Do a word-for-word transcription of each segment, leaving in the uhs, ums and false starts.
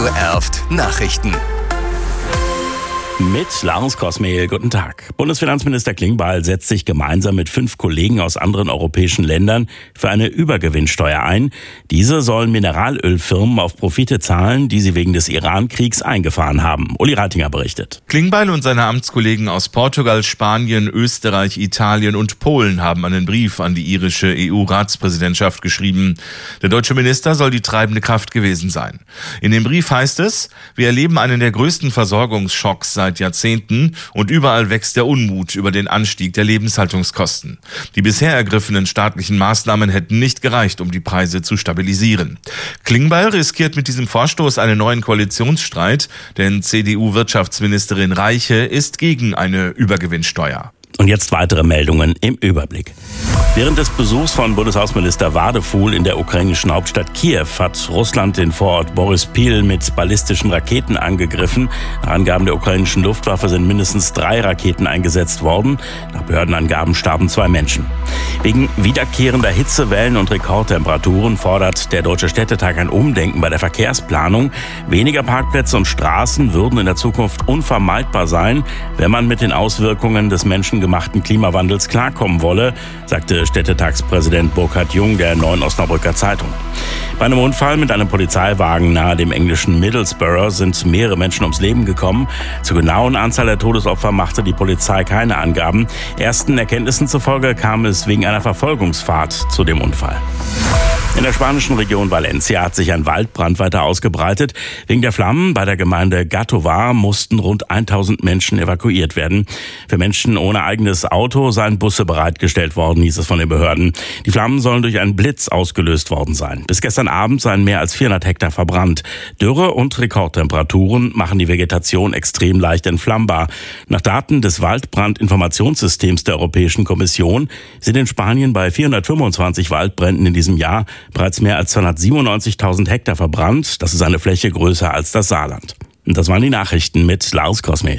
Radio Erft Nachrichten. Mit Lars Kosmehl, guten Tag. Bundesfinanzminister Klingbeil setzt sich gemeinsam mit fünf Kollegen aus anderen europäischen Ländern für eine Übergewinnsteuer ein. Diese sollen Mineralölfirmen auf Profite zahlen, die sie wegen des Iran-Kriegs eingefahren haben. Uli Reitinger berichtet. Klingbeil und seine Amtskollegen aus Portugal, Spanien, Österreich, Italien und Polen haben einen Brief an die irische E U-Ratspräsidentschaft geschrieben. Der deutsche Minister soll die treibende Kraft gewesen sein. In dem Brief heißt es: Wir erleben einen der größten Versorgungsschocks seit Seit Jahrzehnten und überall wächst der Unmut über den Anstieg der Lebenshaltungskosten. Die bisher ergriffenen staatlichen Maßnahmen hätten nicht gereicht, um die Preise zu stabilisieren. Klingbeil riskiert mit diesem Vorstoß einen neuen Koalitionsstreit, denn C D U-Wirtschaftsministerin Reiche ist gegen eine Übergewinnsteuer. Und jetzt weitere Meldungen im Überblick. Während des Besuchs von Bundesaußenminister Wadefuhl in der ukrainischen Hauptstadt Kiew hat Russland den Vorort Boryspil mit ballistischen Raketen angegriffen. Nach Angaben der ukrainischen Luftwaffe sind mindestens drei Raketen eingesetzt worden. Nach Behördenangaben starben zwei Menschen. Wegen wiederkehrender Hitzewellen und Rekordtemperaturen fordert der Deutsche Städtetag ein Umdenken bei der Verkehrsplanung. Weniger Parkplätze und Straßen würden in der Zukunft unvermeidbar sein, wenn man mit den Auswirkungen des menschengemachten Klimawandels klarkommen wolle, sagte Städtetagspräsident Burkhard Jung der Neuen Osnabrücker Zeitung. Bei einem Unfall mit einem Polizeiwagen nahe dem englischen Middlesbrough sind mehrere Menschen ums Leben gekommen. Zur genauen Anzahl der Todesopfer machte die Polizei keine Angaben. Ersten Erkenntnissen zufolge kam es wegen einer Verfolgungsfahrt zu dem Unfall. In der spanischen Region Valencia hat sich ein Waldbrand weiter ausgebreitet. Wegen der Flammen bei der Gemeinde Gatovar mussten rund tausend Menschen evakuiert werden. Für Menschen ohne eigenes Auto seien Busse bereitgestellt worden, hieß es von den Behörden. Die Flammen sollen durch einen Blitz ausgelöst worden sein. Bis gestern Abend seien mehr als vierhundert Hektar verbrannt. Dürre und Rekordtemperaturen machen die Vegetation extrem leicht entflammbar. Nach Daten des Waldbrandinformationssystems der Europäischen Kommission sind in Spanien bei vierhundertfünfundzwanzig Waldbränden in diesem Jahr bereits mehr als zweihundertsiebenundneunzigtausend Hektar verbrannt. Das ist eine Fläche größer als das Saarland. Und das waren die Nachrichten mit Lars Kosmehl.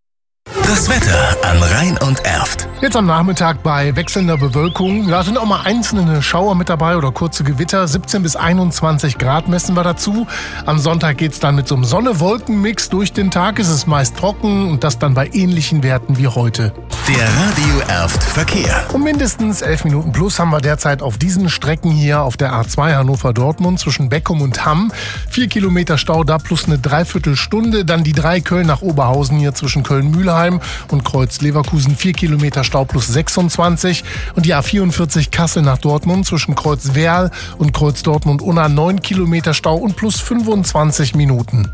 Das Wetter an Rhein und Erft. Jetzt am Nachmittag bei wechselnder Bewölkung. Da sind auch mal einzelne Schauer mit dabei oder kurze Gewitter. siebzehn bis einundzwanzig Grad messen wir dazu. Am Sonntag geht's dann mit so einem Sonne-Wolken-Mix durch den Tag. Es ist meist trocken und das dann bei ähnlichen Werten wie heute. Der Radio Erft Verkehr. Um mindestens elf Minuten plus haben wir derzeit auf diesen Strecken hier auf der A zwei Hannover-Dortmund zwischen Beckum und Hamm. Vier Kilometer Stau da plus eine Dreiviertelstunde. Dann die drei Köln nach Oberhausen hier zwischen Köln-Mühlheim und Kreuz-Leverkusen. Vier Kilometer Stau plus sechsundzwanzig. Und die A vierundvierzig Kassel nach Dortmund zwischen Kreuz-Werl und Kreuz-Dortmund-Unna. neun Kilometer Stau und plus fünfundzwanzig Minuten.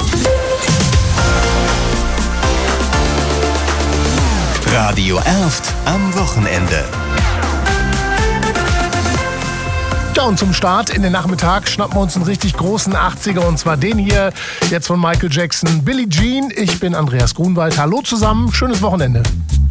Radio Erft am Wochenende. Ja, und zum Start in den Nachmittag schnappen wir uns einen richtig großen achtziger, und zwar den hier, jetzt von Michael Jackson, Billie Jean. Ich bin Andreas Grunwald. Hallo zusammen, schönes Wochenende.